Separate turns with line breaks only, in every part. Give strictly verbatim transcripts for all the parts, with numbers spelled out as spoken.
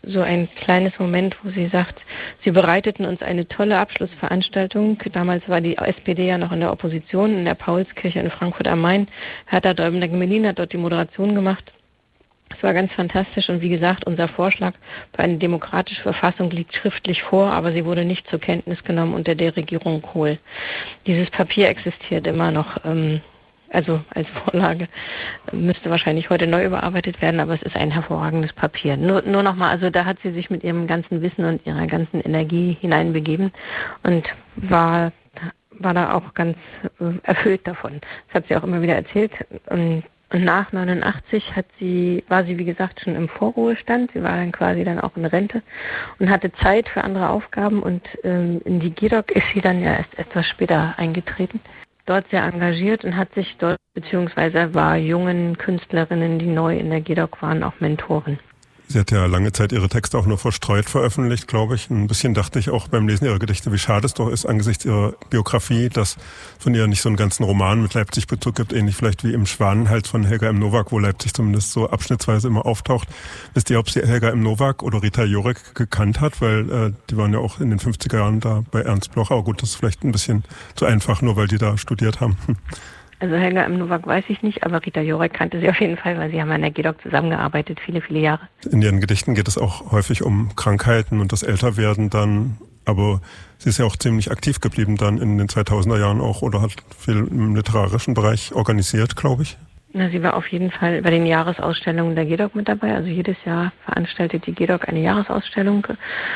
so ein kleines Moment, wo sie sagt, sie bereiteten uns eine tolle Abschlussveranstaltung. Damals war die S P D ja noch in der Opposition in der Paulskirche in Frankfurt am Main. Hertha Däuben-Melin hat dort die Moderation gemacht. Es war ganz fantastisch und wie gesagt, unser Vorschlag für eine demokratische Verfassung liegt schriftlich vor, aber sie wurde nicht zur Kenntnis genommen unter der Regierung Kohl. Dieses Papier existiert immer noch, ähm, also als Vorlage, müsste wahrscheinlich heute neu überarbeitet werden, aber es ist ein hervorragendes Papier. Nur, nur nochmal, also da hat sie sich mit ihrem ganzen Wissen und ihrer ganzen Energie hineinbegeben und war, war da auch ganz erfüllt davon. Das hat sie auch immer wieder erzählt. Und Und nach neunundachtzig hat sie, war sie, wie gesagt, schon im Vorruhestand. Sie war dann quasi dann auch in Rente und hatte Zeit für andere Aufgaben. Und ähm, in die G E D O C ist sie dann ja erst etwas später eingetreten. Dort sehr engagiert und hat sich dort, beziehungsweise war jungen Künstlerinnen, die neu in der G E D O C waren, auch Mentorin.
Sie hat ja lange Zeit ihre Texte auch nur verstreut veröffentlicht, glaube ich. Ein bisschen dachte ich auch beim Lesen ihrer Gedichte, wie schade es doch ist angesichts ihrer Biografie, dass von ihr nicht so einen ganzen Roman mit Leipzig-Bezug gibt, ähnlich vielleicht wie im Schwanenhals von Helga M. Nowak, wo Leipzig zumindest so abschnittsweise immer auftaucht. Wisst ihr, ob sie Helga M. Nowak oder Rita Jorek gekannt hat? Weil äh, die waren ja auch in den fünfziger Jahren da bei Ernst Bloch. Aber gut, das ist vielleicht ein bisschen zu einfach, nur weil die da studiert haben.
Also Helga M. Nowak weiß ich nicht, aber Rita Jorek kannte sie auf jeden Fall, weil sie haben in der G E D O C zusammengearbeitet, viele, viele Jahre. In
ihren Gedichten geht es auch häufig um Krankheiten und das Älterwerden dann, aber sie ist ja auch ziemlich aktiv geblieben dann in den zweitausender Jahren auch oder hat viel im literarischen Bereich organisiert, glaube ich.
Na, sie war auf jeden Fall bei den Jahresausstellungen der G E D O C mit dabei. Also jedes Jahr veranstaltet die G E D O C eine Jahresausstellung,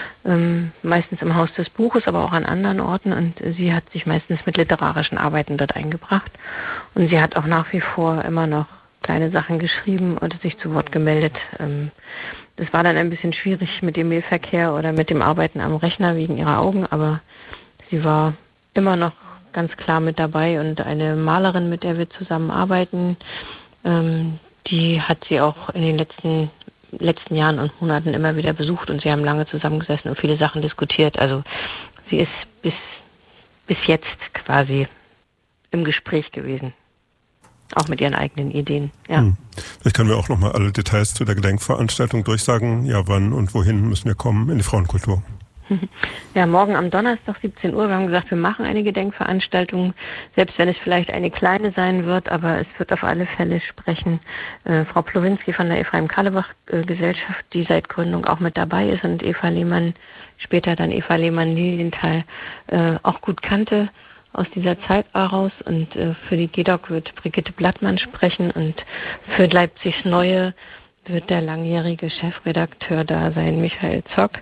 ähm, meistens im Haus des Buches, aber auch an anderen Orten. Und sie hat sich meistens mit literarischen Arbeiten dort eingebracht. Und sie hat auch nach wie vor immer noch kleine Sachen geschrieben und sich zu Wort gemeldet. Ähm, das war dann ein bisschen schwierig mit dem Mailverkehr oder mit dem Arbeiten am Rechner wegen ihrer Augen, aber sie war immer noch ganz klar mit dabei und eine Malerin, mit der wir zusammenarbeiten, ähm, die hat sie auch in den letzten letzten Jahren und Monaten immer wieder besucht und sie haben lange zusammengesessen und viele Sachen diskutiert. Also sie ist bis bis jetzt quasi im Gespräch gewesen, auch mit ihren eigenen Ideen. Ja. Hm.
Vielleicht können wir auch noch mal alle Details zu der Gedenkveranstaltung durchsagen. Ja, wann und wohin müssen wir kommen in die Frauenkultur?
Ja, morgen am Donnerstag siebzehn Uhr. Wir haben gesagt, wir machen eine Gedenkveranstaltung, selbst wenn es vielleicht eine kleine sein wird, aber es wird auf alle Fälle sprechen. Äh, Frau Plowinski von der Ephraim-Karlebach-Gesellschaft, die seit Gründung auch mit dabei ist und Eva Lehmann, später dann Eva Lehmann-Lilienthal, äh, auch gut kannte aus dieser Zeit heraus. Und äh, für die G E D O C wird Brigitte Blattmann sprechen und für Leipzigs Neue wird der langjährige Chefredakteur da sein, Michael Zock.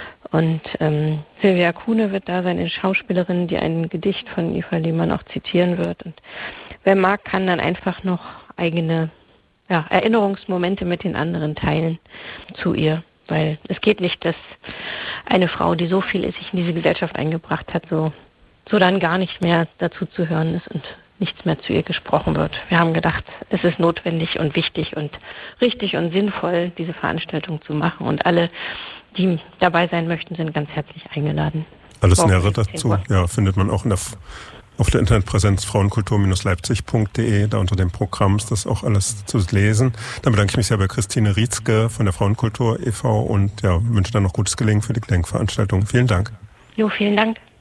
Und ähm, Silvia Kuhne wird da sein, eine Schauspielerin, die ein Gedicht von Eva Lehmann auch zitieren wird. Und wer mag, kann dann einfach noch eigene ja, Erinnerungsmomente mit den anderen teilen zu ihr. Weil es geht nicht, dass eine Frau, die so viel sich in diese Gesellschaft eingebracht hat, so, so dann gar nicht mehr dazu zu hören ist und nichts mehr zu ihr gesprochen wird. Wir haben gedacht, es ist notwendig und wichtig und richtig und sinnvoll, diese Veranstaltung zu machen. Und alle, die dabei sein möchten, sind ganz herzlich eingeladen.
Alles Nähere dazu ja, findet man auch in der, auf der Internetpräsenz frauenkultur Leipzig punkt de. Da unter dem Programm ist das auch alles zu lesen. Dann bedanke ich mich sehr bei Christine Rietzke von der Frauenkultur e V und ja, wünsche dann noch gutes Gelingen für die Gedenkveranstaltung. Vielen Dank.
Jo, vielen Dank.